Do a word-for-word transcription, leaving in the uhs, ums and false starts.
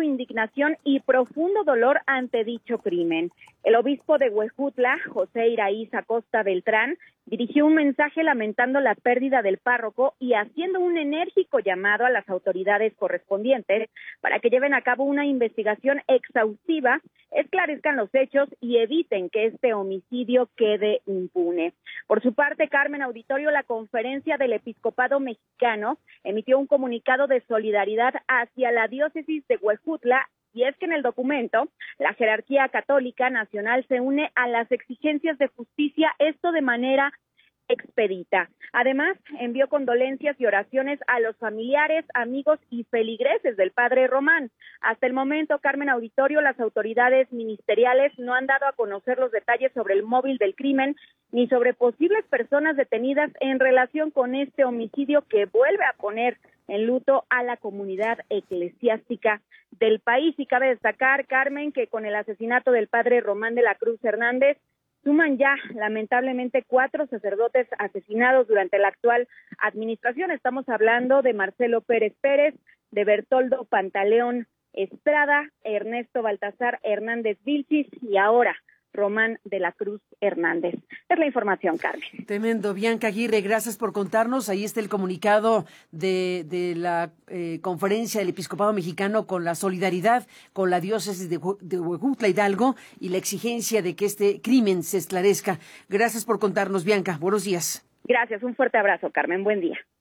indignación y profundo dolor ante dicho crimen. El obispo de Huejutla, José Iraíz Acosta Beltrán, dirigió un mensaje lamentando la pérdida del párroco y haciendo un enérgico llamado a las autoridades correspondientes para que lleven a cabo una investigación exhaustiva, esclarezcan los hechos y eviten que este homicidio quede impune. Por su parte, Carmen Auditorio, la Conferencia del Episcopado Mexicano emitió un comunicado de solidaridad hacia la diócesis de Huejutla. Y es que en el documento, la jerarquía católica nacional se une a las exigencias de justicia, esto de manera expedita. Además, envió condolencias y oraciones a los familiares, amigos y feligreses del padre Román. Hasta el momento, Carmen Auditorio, las autoridades ministeriales no han dado a conocer los detalles sobre el móvil del crimen ni sobre posibles personas detenidas en relación con este homicidio que vuelve a poner en luto a la comunidad eclesiástica del país. Y cabe destacar, Carmen, que con el asesinato del padre Román de la Cruz Hernández, suman ya, lamentablemente, cuatro sacerdotes asesinados durante la actual administración. Estamos hablando de Marcelo Pérez Pérez, de Bertoldo Pantaleón Estrada, Ernesto Baltasar Hernández Vilchis y ahora Román de la Cruz Hernández. Es la información, Carmen. Tremendo. Bianca Aguirre, gracias por contarnos. Ahí está el comunicado de, de la eh, Conferencia del Episcopado Mexicano con la solidaridad con la diócesis de, de Huejutla Hidalgo y la exigencia de que este crimen se esclarezca. Gracias por contarnos, Bianca. Buenos días. Gracias. Un fuerte abrazo, Carmen. Buen día.